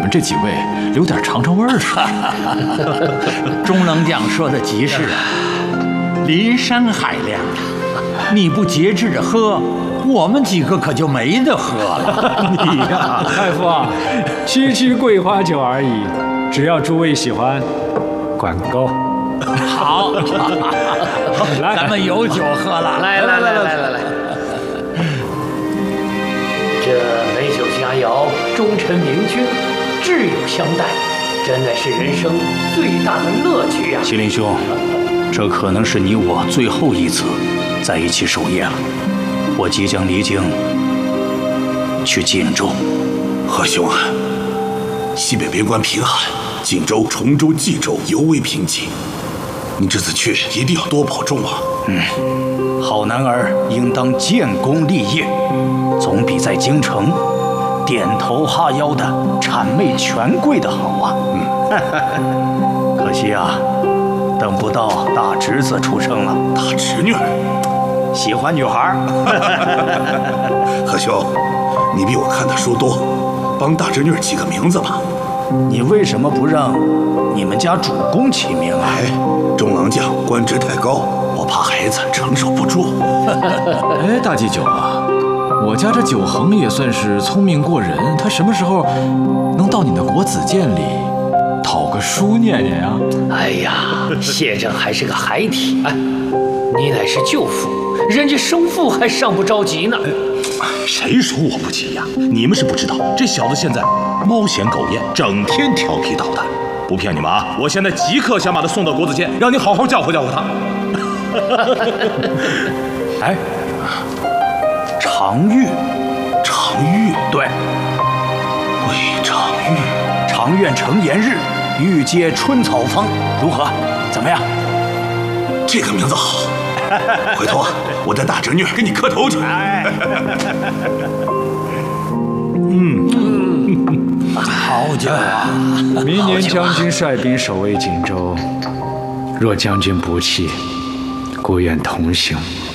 们这几位留点尝尝味儿是。 钟棱将说的极是啊，林山海量，你不节制着喝，我们几个可就没得喝了。 你呀，太傅啊，区区桂花酒而已，只要诸位喜欢，管够。 好， 来， 咱们有酒喝了。 来，这美酒佳肴，忠臣明君，挚友相待，真乃是人生最大的乐趣呀！ 麒麟兄，这可能是你我最后一次在一起守夜了。我即将离京去锦州。 何兄啊，西北边关平寒，锦州、崇州、冀州尤为贫瘠，你这次去一定要多保重啊！ 好男儿应当建功立业，总比在京城点头哈腰的谄媚权贵的好啊！可惜啊，等不到大侄子出生了。 大侄女， 喜欢女孩。 何兄，你比我看的书多，帮大侄女起个名字吧。 你为什么不让你们家主公起名啊？ 中郎将官职太高，我怕孩子承受不住。 哎，大祭酒啊，我家这酒恒也算是聪明过人，他什么时候能到你的国子监里讨个书念念呀？ 哎呀，谢正还是个孩提，你乃是舅父，人家生父还尚不着急呢。 谁说我不急呀？你们是不知道，这小子现在猫嫌狗厌，整天调皮捣蛋。不骗你们啊，我现在即刻想把他送到国子监，让你好好教诲教诲他。 哎，常玉，对， 魏常玉， 常愿成炎日，欲接春草芳，如何？怎么样？ 这个名字好。回头啊，我带大侄女给你磕头去。 好酒啊！ 明年将军率兵守卫锦州，若将军不弃，孤愿同行，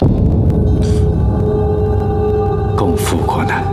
共赴国难。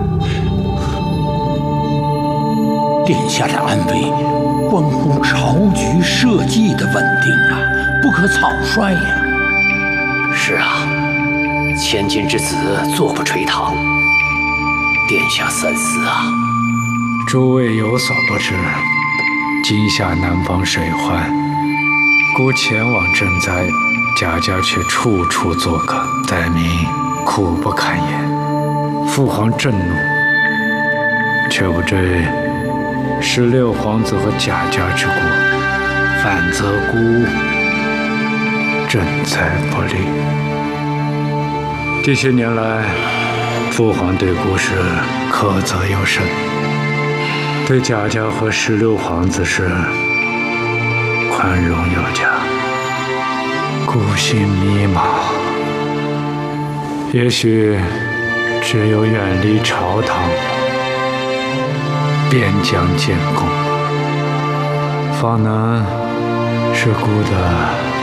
殿下的安危，关乎朝局社稷的稳定啊，不可草率呀。 是啊，千金之子坐不垂堂，殿下三思啊。 诸位有所不知，今夏南方水患，孤前往赈灾，家家却处处作梗，灾民苦不堪言。父皇震怒，却不追16皇子和贾家之过，反责孤赈灾不力。这些年来，父皇对孤氏苛责有甚，对贾家和16皇子是宽容有加。孤心迷茫，也许只有远离朝堂，边疆建功，方能使孤的